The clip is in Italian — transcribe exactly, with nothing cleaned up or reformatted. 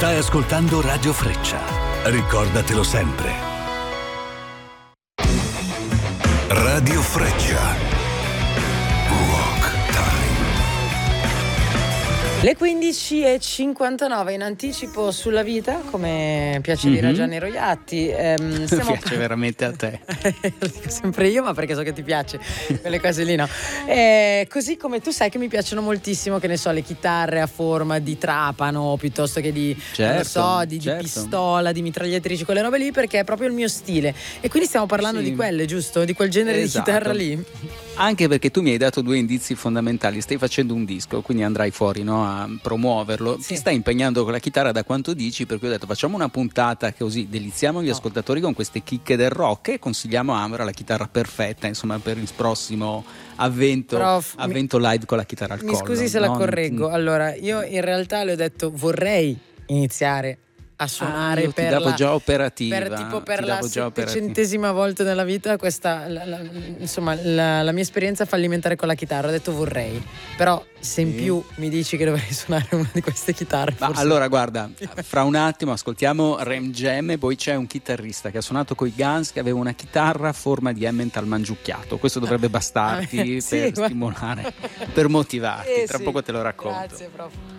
Stai ascoltando Radio Freccia. Ricordatelo sempre. Radio Freccia. Le quindici e cinquantanove in anticipo sulla vita, come piace Mhm. dire a Gianni Roiatti. Ehm, stiamo Piace veramente a te. Lo dico sempre io, ma perché so che ti piace quelle cose lì, no? Eh, così come tu sai che mi piacciono moltissimo, che ne so, le chitarre a forma di trapano piuttosto che di, non lo Certo, so, di, di certo. pistola, di mitragliatrici, quelle robe lì, perché è proprio il mio stile. E quindi stiamo parlando Sì. di quelle, giusto? Di quel genere Esatto. di chitarra lì. Anche perché tu mi hai dato due indizi fondamentali. Stai facendo un disco, quindi andrai fuori, no, a promuoverlo. Sì. Ti stai impegnando con la chitarra da quanto dici, per cui ho detto facciamo una puntata così deliziamo gli No. ascoltatori con queste chicche del rock e consigliamo a Ambra la chitarra perfetta, insomma, per il prossimo avvento, Prof, mi- avvento live con la chitarra al Mi collo. scusi se la no? correggo. Allora, io in realtà le ho detto vorrei iniziare a suonare Ah, io ti per davo la, già operativa, per tipo per ti la davo già operativa. settecentesima volta nella vita questa la, la- insomma la, la mia esperienza fallimentare con la chitarra. Ho detto vorrei, però se in Sì. più mi dici che dovrei suonare una di queste chitarre, Ma forse- allora guarda, fra un attimo ascoltiamo Rem Jam e poi c'è un chitarrista che ha suonato coi Guns che aveva una chitarra a forma di Emmental mangiucchiato. Questo dovrebbe bastarti Ah, sì, per guarda. stimolare, per motivarti. Eh, Tra sì. poco te lo racconto. Grazie, prof.